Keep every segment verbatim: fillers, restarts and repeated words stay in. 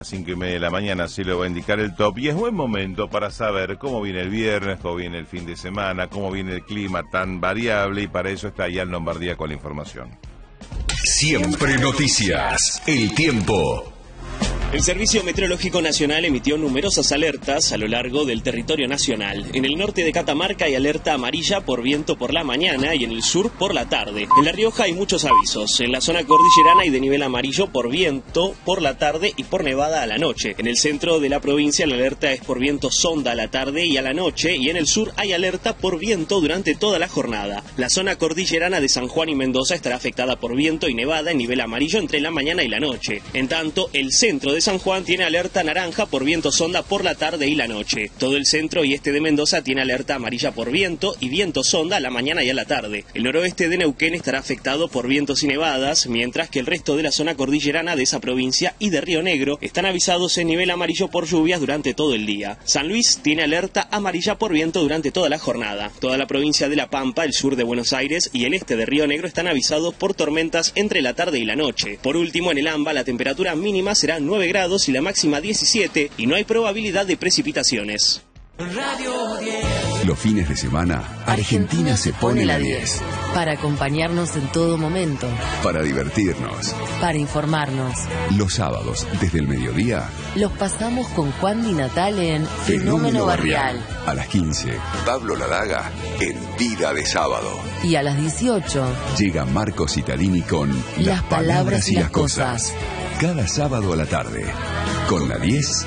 cinco y media de la mañana, así lo va a indicar el top, y es buen momento para saber cómo viene el viernes, cómo viene el fin de semana, cómo viene el clima tan variable, y para eso está Ian Lombardía con la información. Siempre noticias, el tiempo. El Servicio Meteorológico Nacional emitió numerosas alertas a lo largo del territorio nacional. En el norte de Catamarca hay alerta amarilla por viento por la mañana y en el sur por la tarde. En La Rioja hay muchos avisos. En la zona cordillerana hay de nivel amarillo por viento por la tarde y por nevada a la noche. En el centro de la provincia la alerta es por viento sonda a la tarde y a la noche, y en el sur hay alerta por viento durante toda la jornada. La zona cordillerana de San Juan y Mendoza estará afectada por viento y nevada en nivel amarillo entre la mañana y la noche. En tanto, el centro de San Juan tiene alerta naranja por viento sonda por la tarde y la noche. Todo el centro y este de Mendoza tiene alerta amarilla por viento y viento sonda a la mañana y a la tarde. El noroeste de Neuquén estará afectado por vientos y nevadas, mientras que el resto de la zona cordillerana de esa provincia y de Río Negro están avisados en nivel amarillo por lluvias durante todo el día. San Luis tiene alerta amarilla por viento durante toda la jornada. Toda la provincia de La Pampa, el sur de Buenos Aires y el este de Río Negro están avisados por tormentas entre la tarde y la noche. Por último, en el AMBA la temperatura mínima será nueve grados y la máxima diecisiete, y no hay probabilidad de precipitaciones. Radio diez. Los fines de semana, Argentina se pone la diez. Para acompañarnos en todo momento. Para divertirnos. Para informarnos. Los sábados, desde el mediodía, los pasamos con Juan Di Natale en Fenómeno, Fenómeno Barrial. Barrial. A las quince, Pablo Ladaga en Vida de Sábado. Y a las dieciocho, llega Marcos Cittadini con Las, las palabras y las cosas. cosas. Cada sábado a la tarde, con la diez.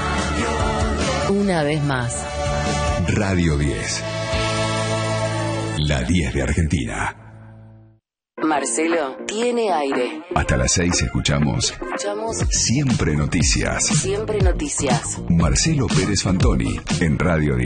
Una vez más. Radio diez. La diez de Argentina. Marcelo tiene aire. Hasta las seis escuchamos. Escuchamos Siempre Noticias. Siempre Noticias. Marcelo Pérez Fantoni en Radio diez.